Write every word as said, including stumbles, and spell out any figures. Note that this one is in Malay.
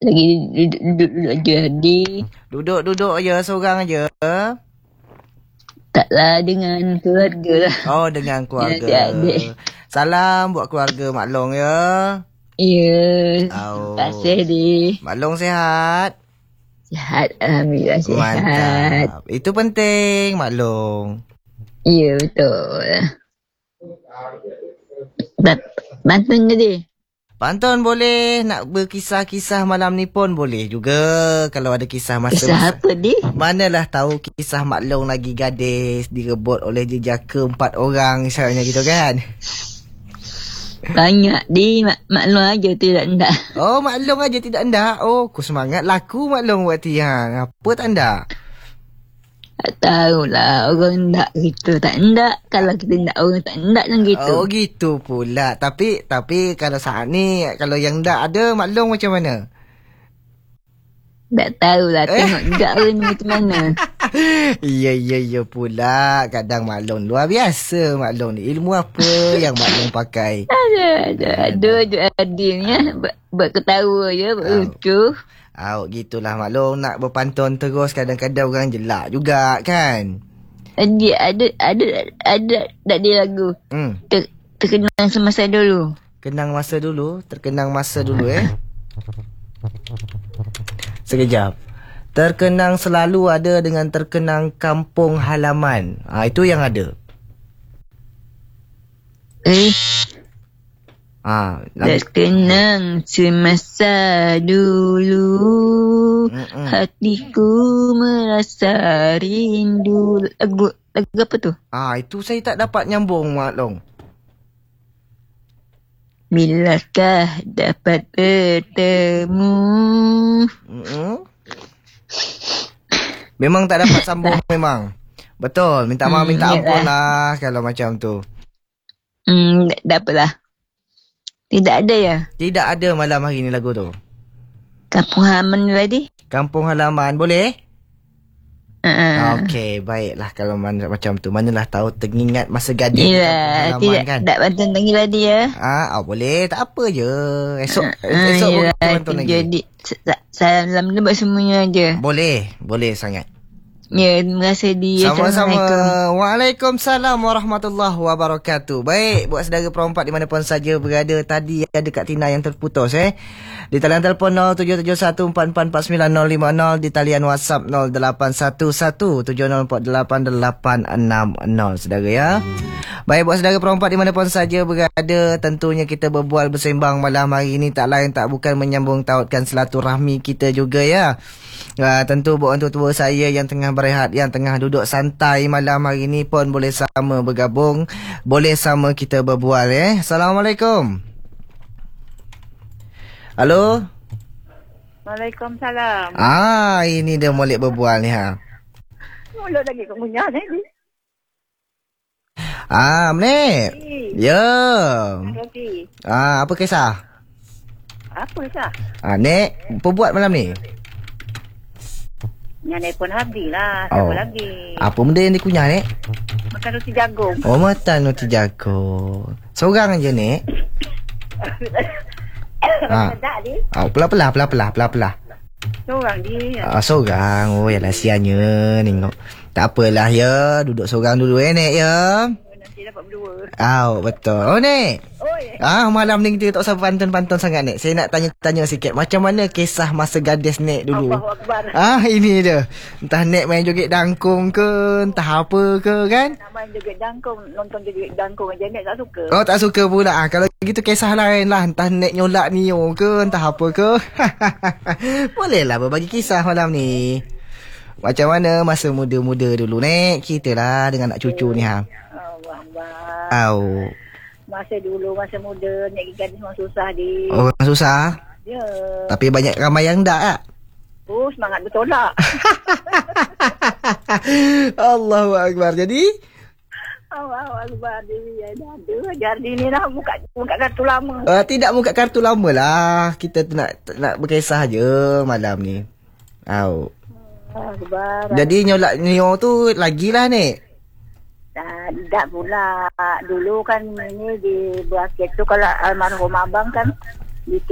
Lagi duduk-duduk aja di. Duduk-duduk aja seorang aja. Taklah dengan keluarga lah. Oh, dengan keluarga. Adik-adik. Salam buat keluarga Mak Long ya. Ya. Oh. Terima kasih di. Mak Long sehat? Sehat, alhamdulillah sihat. Mantap. Itu penting Mak Long. Ya, betul. Bantuan ke dia? Pantun boleh, nak berkisah-kisah malam ni pun boleh juga. Kalau ada kisah masa Kisah apa dia? Manalah tahu kisah Mak Long lagi gadis direbut oleh jejaka empat orang misalnya gitu kan. Banyak di mak maklum aja tidak ndak. Oh, Mak Long aja tidak ndak. Oh, ku semangat laku Mak Long buat tiang. Apa tak ndak? Tak tahulah orang ndak gitu tak ndak. Kalau kita ndak orang tak ndak kan gitu. Oh, gitu pula. Tapi tapi kalau saat ni kalau yang ndak ada Mak Long macam mana? Tak tahulah tengok juga orang ni macam mana. Ya, ya, ya pula. Kadang Mak Long luar biasa Mak Long ni. Ilmu apa yang Mak Long pakai? Ada, ada, ada je adilnya. Buat, buat ketawa je, buat lucu. Oh, gitulah Mak Long nak berpantun terus. Kadang-kadang orang jelak juga kan? Ada, ada, ada, ada tak dia lagu? Hmm. Ter, terkenang semasa dulu. Kenang masa dulu. Terkenang masa dulu eh. Sekejap. Terkenang selalu ada dengan terkenang kampung halaman. Ah, itu yang ada. Eh. Ah, terkenang semasa dulu. Mm-mm. Hatiku merasa rindu. Lagu, lagu apa tu? Ah, itu saya tak dapat nyambung Mak Long. Bilakah dapat bertemu? Mm-mm. Memang tak dapat sambung memang. Betul, minta maaf, minta hmm, ampun lah kalau macam tu. Hmm, tak apalah. Tidak ada ya? Tidak ada malam hari ni lagu tu. Kampung halaman tadi? Kampung halaman, boleh? Uh-uh. Okey, baiklah kalau mana, macam tu. Manalah tahu teringat masa gadis ya, kampung halaman tidak, kan? Tak bantuan lagi tadi ya? Ah, oh, boleh, tak apa je. Esok, uh, esok ya, boleh bantuan lagi. Jadi, salam dulu buat semuanya aja. Boleh, boleh sangat. Ya, terima kasih di. Sama-sama. Waalaikumsalam warahmatullahi wabarakatuh. Baik, buat saudara perempat di mana pun saja berada. Tadi ada Kak Tina yang terputus eh. Di talian telefon nol tujuh tujuh satu empat empat empat sembilan nol lima nol. Di talian WhatsApp nol lapan satu satu tujuh nol empat lapan lapan enam nol. Saudara ya. Baik, buat saudara perempat di mana pun saja berada. Tentunya kita berbual bersembang malam hari ini. Tak lain tak bukan menyambung tautkan silaturahmi kita juga ya. Uh, tentu buat orang tua saya yang tengah berehat, yang tengah duduk santai malam hari ni pun boleh sama bergabung, boleh sama kita berbual eh. Assalamualaikum. Halo. Waalaikumsalam. Ah, ini dia molek berbual ni ha. Mulut lagi kau punya ni. Ah, Nek. Ya. Okey. Ah, apa kisah? Apa kisah? Ah, Nek, apa buat malam ni? Yang telefon habis lah. Oh. Siapa lagi? Apa benda yang dikunyah, Nek? Makan roti jagung. Oh, makan roti jagung. Seorang je, Nek? Ha. Tak ni. Oh, pelah-pelah, pelah-pelah, pelah-pelah. Seorang dia. Ah, seorang. Oh, yalah sianya tengok. Tak apalah ya, duduk seorang dulu eh, Nek ya. Nanti dapat berdua. Oh, betul. Oh, Nek. Oi. Ah, malam ni kita tak usah pantun-pantun sangat, Nek. Saya nak tanya-tanya sikit. Macam mana kisah masa gadis Nek dulu? Allahu Akbar. Ah, ini dia. Entah Nek main joget dangkung ke, entah apa ke kan? Nak main joget dangkung, nonton joget dangkung aja Nek tak suka. Oh, tak suka pula. Ah, kalau gitu kisah lain lah. Entah Nek nyolak Nio ke, entah apa ke. Bolehlah berbagi kisah malam ni. Macam mana masa muda-muda dulu, Nek? Ceritalah dengan anak cucu ni ha. Allah Akbar. Oh. Masa dulu, masa muda, Nek gadis memang susah di. Oh, susah. Ya. Tapi banyak ramai yang tak tak? Oh, semangat betul lah. Allahu Akbar. Jadi? Allahu Akbar. Dia dah ada. Jadi ni lah buka, buka kartu lama. Uh, tidak buka kartu lama lah. Kita nak nak berkisah je malam ni. Oh. Akbar. Jadi nyolak Nio tu lagilah, Nek. Tak, tak pula. Dulu kan ini di berakhir tu kalau almarhum abang kan